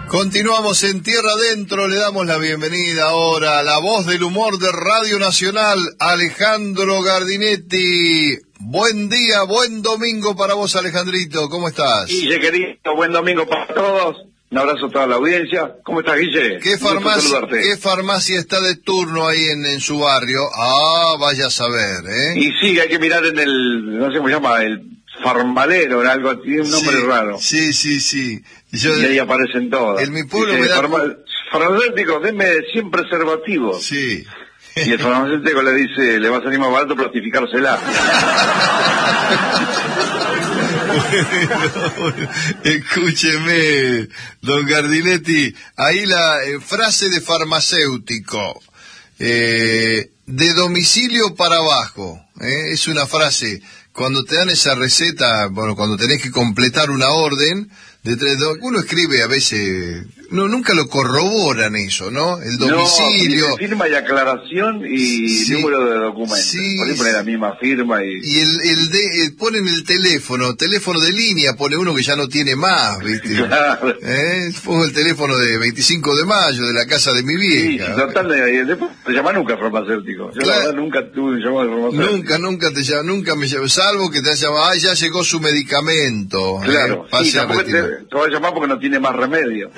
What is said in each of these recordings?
Continuamos en Tierra Adentro, le damos la bienvenida ahora a la voz del humor de Radio Nacional, Alejandro Gardinetti. Buen día, buen domingo para vos, Alejandrito, ¿cómo estás? Guille, querido, buen domingo para todos. Un abrazo a toda la audiencia. ¿Cómo estás, Guille? ¿Qué farmacia está de turno ahí en su barrio? Ah, vaya a saber, ¿eh? Y sí, hay que mirar en el, no sé cómo se llama, el farmalero, algo, tiene un nombre raro. Sí. Y ahí aparecen todos. En mi pueblo dice, me da... farmacéutico, deme 100 preservativos. Sí. Y el farmacéutico le dice, le va a salir más barato plastificársela. Bueno, escúcheme, don Gardinetti, ahí la frase de farmacéutico, de domicilio para abajo, es una frase, cuando te dan esa receta, bueno, cuando tenés que completar una orden, uno escribe a veces, nunca lo corroboran eso, ¿no? El domicilio. No, firma y aclaración y número de documento. Sí, por ahí ponen la misma firma y ponen el teléfono de línea, pone uno que ya no tiene más, ¿viste? Claro. Pongo el teléfono de 25 de mayo de la casa de mi vieja. Sí, total, después te llama nunca farmacéutico. Yo la verdad nunca tuve un llamado de farmacéutico. Nunca me llamo, salvo que te haya llamado, ya llegó su medicamento. Claro, te va a llamar porque no tiene más remedio.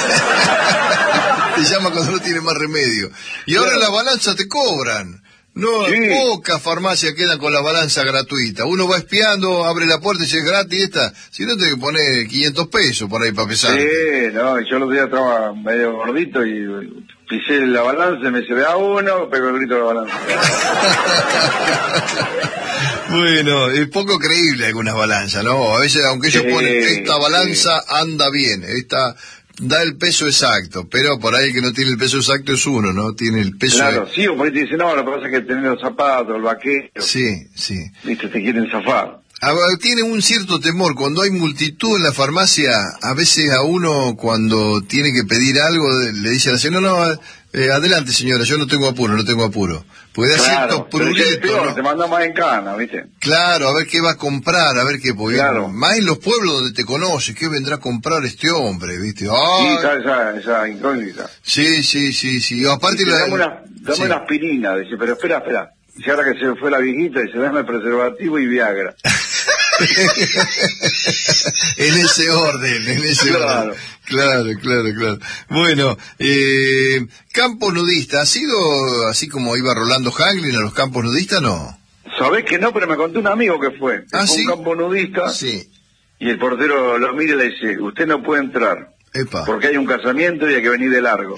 Te llama cuando no tiene más remedio. Y ahora en la balanza te cobran. No, pocas farmacias quedan con la balanza gratuita. Uno va espiando, abre la puerta y dice, es gratis esta. Si no, te que poner 500 pesos por ahí para pesar. Sí, no, yo los días estaba medio gordito y pisé la balanza y me llevé a uno, pegó el grito de la balanza. Bueno, es poco creíble algunas balanzas, ¿no? A veces, aunque ellos ponen, esta balanza anda bien, esta da el peso exacto, pero por ahí el que no tiene el peso exacto es uno, ¿no? Tiene el peso... Claro, sí, o por ahí te dicen, no, lo que pasa es que tenés los zapatos, el vaquero. Sí. Viste, te quieren zafar. Tiene un cierto temor, cuando hay multitud en la farmacia, a veces a uno cuando tiene que pedir algo, le dice a la señora, adelante señora, yo no tengo apuro. Porque da cierto prurito, ¿no? Te manda más en cana, ¿viste? Claro, a ver qué va a comprar, a ver qué... Claro. Más en los pueblos donde te conoces, ¿qué vendrá a comprar este hombre, viste? ¡Ay! Sí, esa incógnita. Sí. Aparte dame una aspirina, dice, pero espera. Y ahora que se fue la viejita, dice, dame preservativo y Viagra. en ese orden. Claro. Bueno, campo nudista, ¿ha sido así como iba Rolando Hanglin a los campos nudistas, no? Sabés que no, pero me contó un amigo que fue. ¿Ah, sí? Un campo nudista. Sí. Y el portero lo mira y le dice, usted no puede entrar. Epa. Porque hay un casamiento y hay que venir de largo.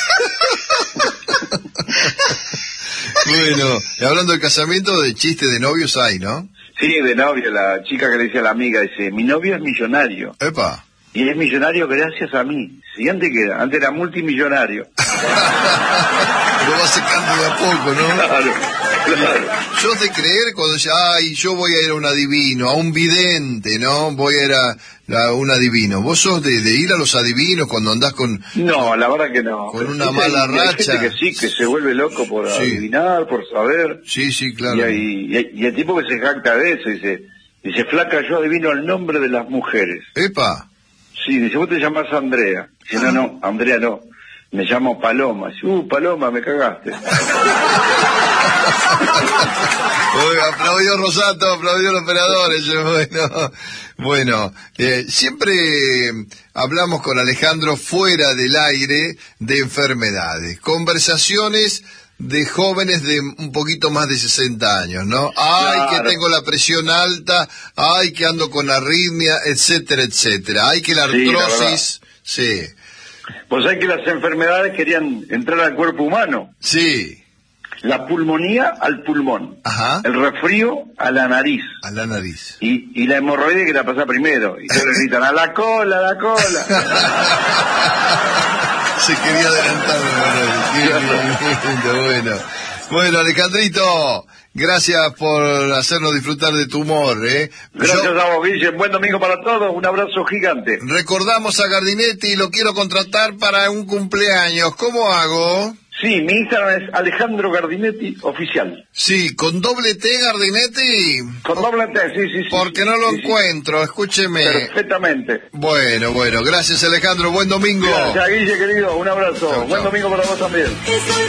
Bueno, hablando de casamiento, de chiste de novios hay, ¿no? Sí, de novio, la chica que le dice a la amiga, dice, mi novio es millonario. Epa. Y es millonario gracias a mí. Si antes era multimillonario. Lo va secando de a poco, ¿no? Claro. Yo de creer cuando yo voy a ir a un adivino, a un vidente, ¿no? Voy a ir a un adivino. ¿Vos sos de ir a los adivinos cuando andás con... No, la verdad que no. Con una mala racha. Hay gente que sí, que se vuelve loco por adivinar, por saber. Sí, claro. Y el tipo que se jacta de eso, dice, flaca, yo adivino el nombre de las mujeres. Epa. Sí, dice, vos te llamás Andrea. Dice, no, Andrea no. Me llamo Paloma. Dice, Paloma, me cagaste. Aplaudió Rosato, aplaudió el operador. Bueno, siempre hablamos con Alejandro fuera del aire de enfermedades, conversaciones de jóvenes de un poquito más de 60 años, ¿no? Ay, claro, que tengo la presión alta, ay, que ando con arritmia, etcétera. Ay, que la artrosis, sí. Pues hay que las enfermedades querían entrar al cuerpo humano. Sí. La pulmonía al pulmón. Ajá. El resfrío a la nariz. A la nariz. Y la hemorroide que la pasa primero. Y se le gritan, a la cola, a la cola. Se quería adelantar. Bueno, Alejandrito, gracias por hacernos disfrutar de tu humor, Gracias a vos, Guille. Buen domingo para todos. Un abrazo gigante. Recordamos a Gardinetti y lo quiero contratar para un cumpleaños. ¿Cómo hago? Sí, mi Instagram es Alejandro Gardinetti Oficial. Sí, con doble T, Gardinetti. Con doble T, sí. Porque no lo sí. encuentro, escúcheme. Perfectamente. Bueno, gracias Alejandro, buen domingo. Gracias, Guille, querido, un abrazo. Chau, Buen chau. domingo para vos también.